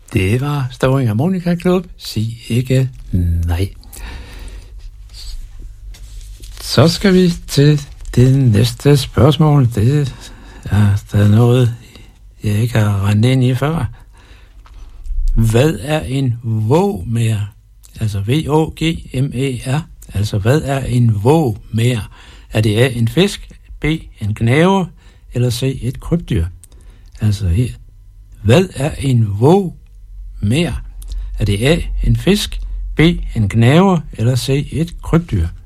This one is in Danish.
Det var Støvring Harmonika Klub. Sig ikke nej. Så skal vi til det næste spørgsmål. Det er noget, jeg ikke har rendt ind i før. Hvad er en vågmær? Altså V-O-G-M-E-R. Altså, hvad er en vågmær? Er det A, en fisk, B, en gnaver, eller C, et krybdyr? Altså her. Hvad er en vågmær? Er det A, en fisk, B, en gnaver, eller C, et krybdyr?